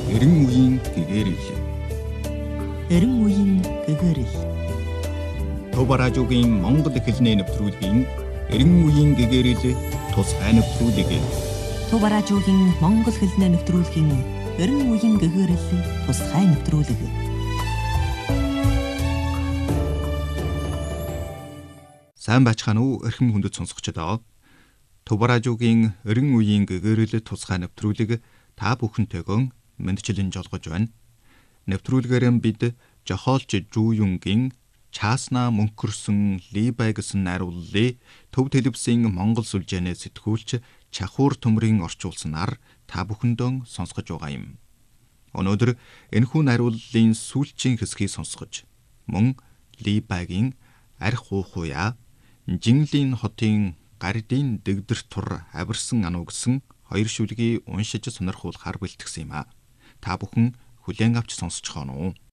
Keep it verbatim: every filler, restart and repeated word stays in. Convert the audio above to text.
Эрен үеийн гэгэрэл. Эрен үеийн гэгэрэл. Төв радиогийн Монгол хэлний нэвтрүүлгийн Эрен үеийн гэгэрэл тусгай нэвтрүүлэг. Төв радиогийн Монгол хэлний нэвтрүүлгийн Эрен үеийн гэгэрэл тусгай нэвтрүүлэг. Сайн бачхан уу эрхэм хүндэт сонсогчдоо. Төв радиогийн Эрен үеийн гэгэрэл тусгай нэвтрүүлэг та бүхэнтэйгөө мэндчилэн жолгож байна. Нэвтрүүлгээр бид жохоолч Жүүюнгийн Чаасна мөнхөрсөн Либай гэсэн найрууллыг Төв телевизийн Монгол сүлжээнээ сэтгүүлч Чахуур төмрийн орчуулснаар та бүхэндөө сонсгож байгаа юм. Өнөөдөр энэхүү найрууллын сүүлчийн хэсгийг сонсгож, мөн Либайгийн арх уухуя, Жинлийн хотын гардын дэгдэр тур авирсан ануу гэсэн хоёр шүлгийг уншиж сонирхуулахар бэлтгэсэн юм а. Та бүхэн хүлээн авч сонсцохоо.